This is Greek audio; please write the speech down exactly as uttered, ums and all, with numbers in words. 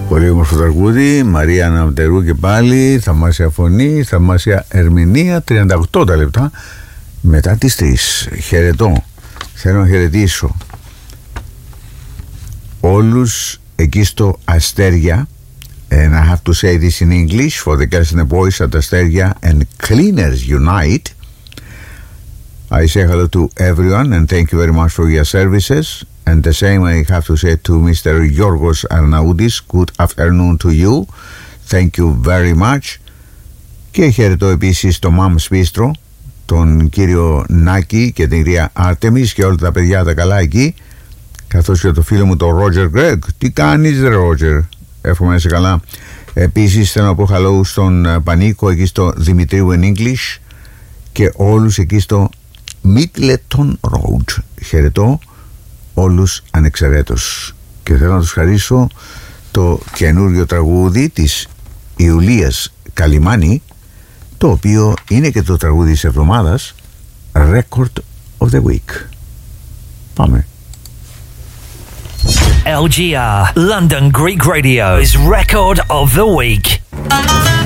Πολύ όμορφο τραγούδι, Μαρία Αναμτερού και πάλι, θαυμάσια φωνή, θαυμάσια ερμηνεία, τριάντα οκτώ τα λεπτά μετά τις τρεις. Χαιρετώ, θέλω να χαιρετήσω όλους εκεί στο Αστέρια, and I have to say this in English for the girls and the boys at Αστέρια and Cleaners Unite. I say hello to everyone and thank you very much for your services. And the same I have to say to Mister Γιώργος Αρναούτης, good afternoon to you. Thank you very much. Και χαιρετώ επίσης το Mom's Bistro, τον κύριο Νάκη και την κυρία Άρτεμις και όλα τα παιδιά τα καλά εκεί, καθώς και το φίλο μου τον Ρότζερ Γκρέγκ. Τι κάνεις Ρότζερ? Εύχομαι να είσαι καλά. Επίσης θέλω να πω hello στον Πανίκο εκεί στο Δημητρίου in English και όλους εκεί στο Middleton Road. Χαιρετώ όλους ανεξαιρέτως και θέλω να τους χαρίσω το καινούριο τραγούδι της Ιουλίας Καλιμάνη, το οποίο είναι και το τραγούδι της εβδομάδας, Record of the Week. Πάμε. L G R London Greek Radio's Record of the Week.